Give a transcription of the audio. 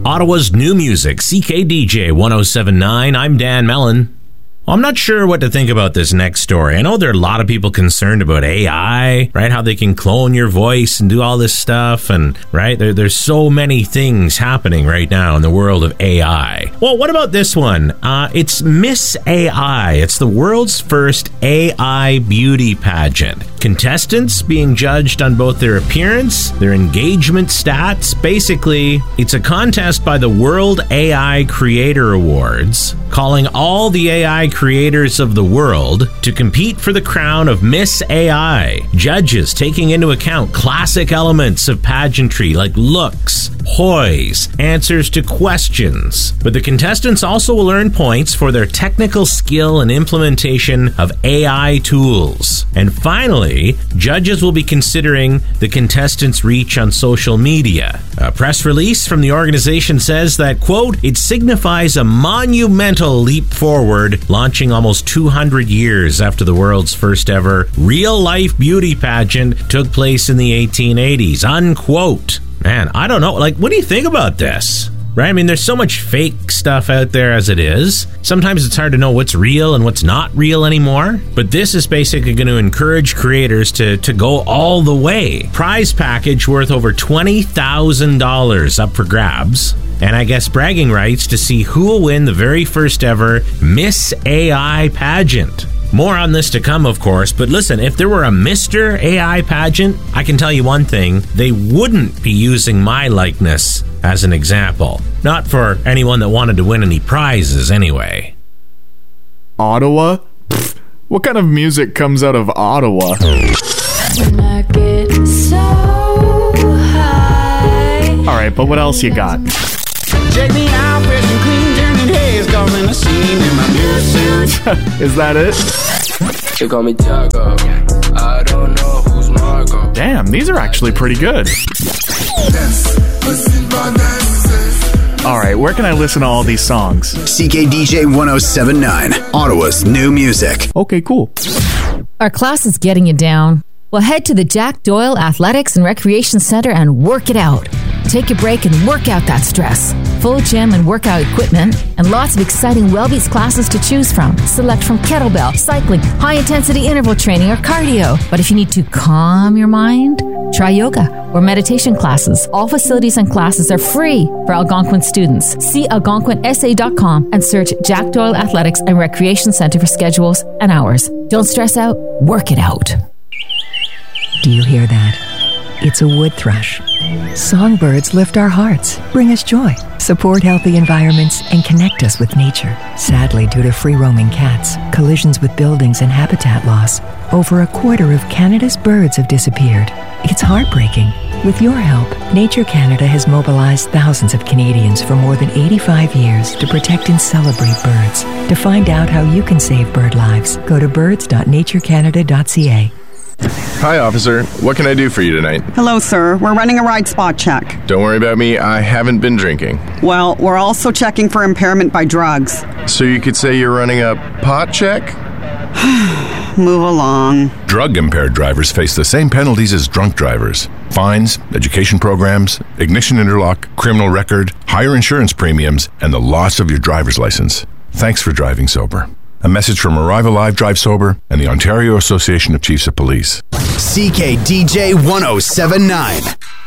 Ottawa's new music, CKDJ 1079. I'm Dan Mellon. Well, I'm not sure what to think about this next story. I know there are a lot of people concerned about AI, right? How they can clone your voice and do all this stuff. And, right, there's so many things happening right now in the world of AI. Well, what about this one? It's Miss AI. It's the world's first AI beauty pageant. Contestants being judged on both their appearance, their engagement stats. Basically, it's a contest by the World AI Creator Awards, calling all the AI creators of the world to compete for the crown of Miss AI. Judges taking into account classic elements of pageantry like looks, poise, answers to questions. But the contestants also will earn points for their technical skill and implementation of AI tools. And finally, judges will be considering the contestants' reach on social media. A press release from the organization says that, quote, it signifies a monumental leap forward, launching almost 200 years after the world's first ever real-life beauty pageant took place in the 1880s, unquote. Man, I don't know. Like, what do you think about this? Right? I mean, there's so much fake stuff out there as it is. Sometimes it's hard to know what's real and what's not real anymore. But this is basically going to encourage creators to go all the way. Prize package worth over $20,000 up for grabs. And I guess bragging rights to see who will win the very first ever Miss AI pageant. More on this to come, of course, but listen, if there were a Mr. AI pageant, I can tell you one thing, they wouldn't be using my likeness as an example. Not for anyone that wanted to win any prizes, anyway. Ottawa? Pfft, what kind of music comes out of Ottawa? When I get so high. Alright, but what else you got? Check me out, fresh and clean, turning heads, causing a scene in my new suit. Is that it? She call me Tiago. I don't know who's Margo. Damn, these are actually pretty good. Alright, where can I listen to all these songs? CKDJ 1079, Ottawa's new music. Okay, cool. Our class is getting you down. Well, head to the Jack Doyle Athletics and Recreation Center and work it out. Take a break and work out that stress. Full gym and workout equipment, and lots of exciting Wellbeats classes to choose from. Select from kettlebell, cycling, high-intensity interval training, or cardio. But if you need to calm your mind, try yoga or meditation classes. All facilities and classes are free for Algonquin students. See algonquinsa.com and search Jack Doyle Athletics and Recreation Center for schedules and hours. Don't stress out, work it out. Do you hear that? It's a wood thrush. Songbirds lift our hearts, bring us joy, support healthy environments, and connect us with nature. Sadly, due to free-roaming cats, collisions with buildings, and habitat loss, over a quarter of Canada's birds have disappeared. It's heartbreaking. With your help, Nature Canada has mobilized thousands of Canadians for more than 85 years to protect and celebrate birds. To find out how you can save bird lives, go to birds.naturecanada.ca. Hi, officer. What can I do for you tonight? Hello, sir. We're running a ride spot check. Don't worry about me. I haven't been drinking. Well, we're also checking for impairment by drugs. So you could say you're running a pot check? Move along. Drug-impaired drivers face the same penalties as drunk drivers. Fines, education programs, ignition interlock, criminal record, higher insurance premiums, and the loss of your driver's license. Thanks for driving sober. A message from Arrive Alive Drive Sober and the Ontario Association of Chiefs of Police. CKDJ 1079.